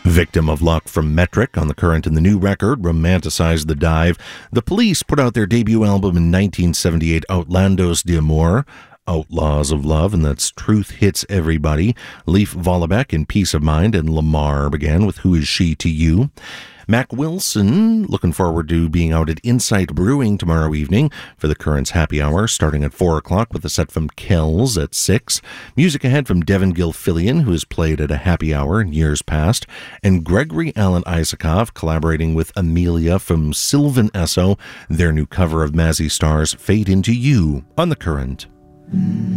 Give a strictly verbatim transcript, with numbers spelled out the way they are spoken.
Victim of Luck from Metric on the Current, and the new record, Romanticize the Dive. The Police put out their debut album in nineteen seventy-eight, Outlandos de Amor, Outlaws of Love, and that's Truth Hits Everybody. Leif Vollebeck in Peace of Mind, and Lamar began with Who Is She to You. Mac Wilson, looking forward to being out at Insight Brewing tomorrow evening for the Current's Happy Hour, starting at four o'clock with a set from Kells at six. Music ahead from Devin Gilfillian, who has played at a happy hour in years past, and Gregory Alan Isakov collaborating with Amelia from Sylvan Esso, their new cover of Mazzy Star's Fade Into You on the Current.